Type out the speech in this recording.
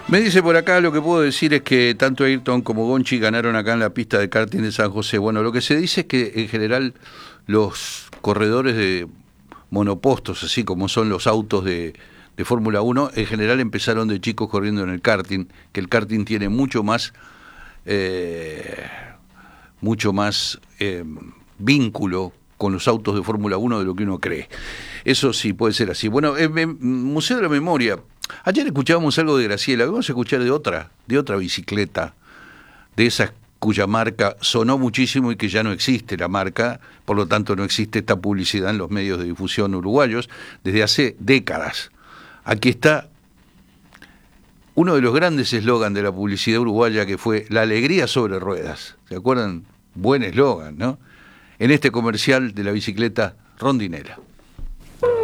Me dice por acá, lo que puedo decir es que tanto Ayrton como Gonchi ganaron acá en la pista de karting de San José. Bueno, lo que se dice es que en general los corredores de monopostos, así como son los autos de Fórmula 1, en general empezaron de chicos corriendo en el karting, que el karting tiene mucho más vínculo con los autos de Fórmula 1 de lo que uno cree. Eso sí, puede ser así. Bueno, Museo de la Memoria. Ayer escuchábamos algo de Graciela, vamos a escuchar de otra bicicleta, de esas cuya marca sonó muchísimo y que ya no existe la marca, por lo tanto no existe esta publicidad en los medios de difusión uruguayos desde hace décadas. Aquí está uno de los grandes eslogans de la publicidad uruguaya, que fue la alegría sobre ruedas. ¿Se acuerdan? Buen eslogan, ¿no? En este comercial de la bicicleta rondinera.